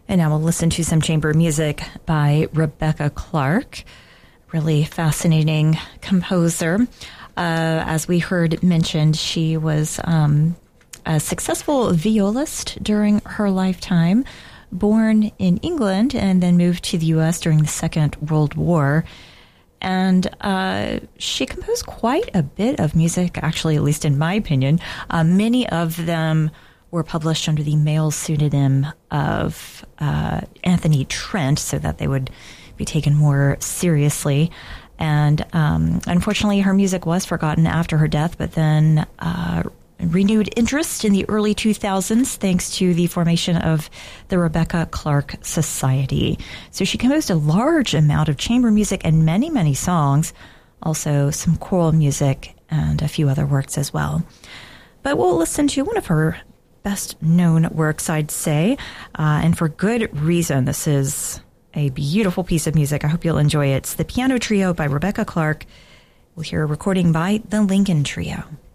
And now we'll listen to some chamber music by Rebecca Clark, really fascinating composer. As we heard mentioned, she was a successful violist during her lifetime, born in England and then moved to the U.S. during the Second World War. And she composed quite a bit of music, actually, at least in my opinion. Many of them were published under the male pseudonym of Anthony Trent so that they would be taken more seriously. And unfortunately, her music was forgotten after her death, but then renewed interest in the early 2000s thanks to the formation of the Rebecca Clark Society. So she composed a large amount of chamber music and many, many songs, also some choral music and a few other works as well. But we'll listen to one of her best known works, I'd say, and for good reason. This is a beautiful piece of music. I hope you'll enjoy it. It's the Piano Trio by Rebecca Clark. We'll hear a recording by the Lincoln Trio.